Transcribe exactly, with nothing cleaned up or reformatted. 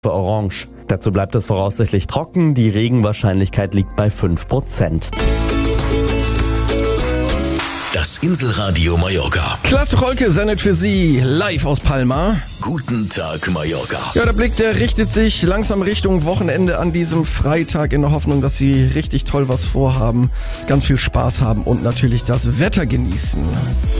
Orange. Dazu bleibt es voraussichtlich trocken, die Regenwahrscheinlichkeit liegt bei fünf Prozent. Das Inselradio Mallorca. Klaas Rolke sendet für Sie live aus Palma. Guten Tag, Mallorca. Ja, der Blick, der richtet sich langsam Richtung Wochenende an diesem Freitag in der Hoffnung, dass Sie richtig toll was vorhaben, ganz viel Spaß haben und natürlich das Wetter genießen.